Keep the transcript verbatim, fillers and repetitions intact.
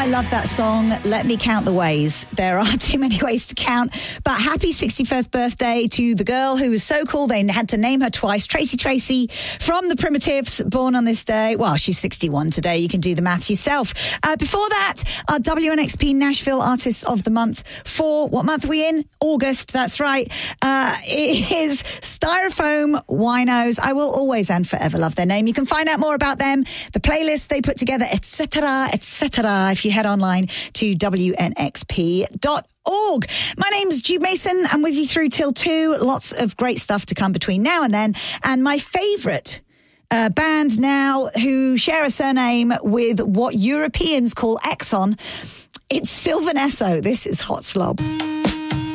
I love that song. Let me count the ways. There are too many ways to count. But happy sixty-fifth birthday to the girl who was so cool they had to name her twice. Tracy Tracy from the Primitives, born on this day. Well, she's sixty-one today. You can do the math yourself. Uh, before that, our W N X P Nashville Artists of the Month for, what month are we in? August, that's right. Uh, it is Styrofoam Winos. I will always and forever love their name. You can find out more about them, the playlist they put together, et cetera, et cetera, if you head online to W N X P dot org. My name's Jude Mason. I'm with you through till two. Lots of great stuff to come between now and then. And my favourite uh, band now who share a surname with what Europeans call Exxon, it's Sylvan Esso. This is Hot Slob.